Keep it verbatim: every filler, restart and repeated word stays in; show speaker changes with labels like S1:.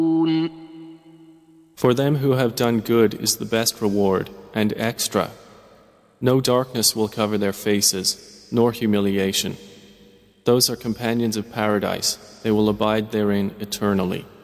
S1: For them who have done good is the best reward, and extra. No darkness will cover their faces, nor humiliation. Those are companions of paradise, they will abide therein eternally.